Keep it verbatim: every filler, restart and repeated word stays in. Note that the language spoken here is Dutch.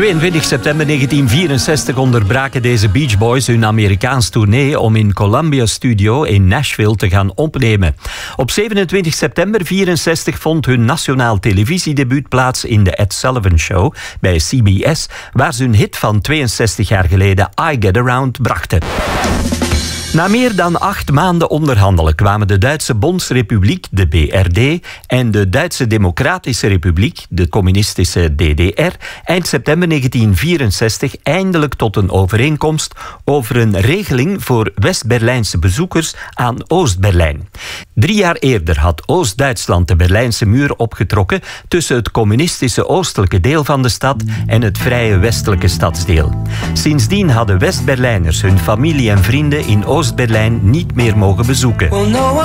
tweeëntwintig september negentien vierenzestig onderbraken deze Beach Boys hun Amerikaans tournee om in Columbia Studio in Nashville te gaan opnemen. Op zevenentwintig september vierenzestig vond hun nationaal televisiedebuut plaats in de Ed Sullivan Show bij C B S, waar ze hun hit van tweeënzestig jaar geleden I Get Around brachten. Na meer dan acht maanden onderhandelen kwamen de Duitse Bondsrepubliek, de B R D, en de Duitse Democratische Republiek, de communistische D D R, eind september negentien vierenzestig eindelijk tot een overeenkomst over een regeling voor West-Berlijnse bezoekers aan Oost-Berlijn. Drie jaar eerder had Oost-Duitsland de Berlijnse muur opgetrokken tussen het communistische oostelijke deel van de stad en het vrije westelijke stadsdeel. Sindsdien hadden West-Berlijners hun familie en vrienden in Oost Oost-Berlijn niet meer mogen bezoeken.